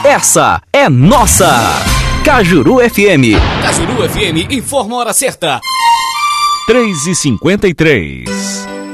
essa é nossa. Cajuru FM. Cajuru FM informa a hora certa. 3h53.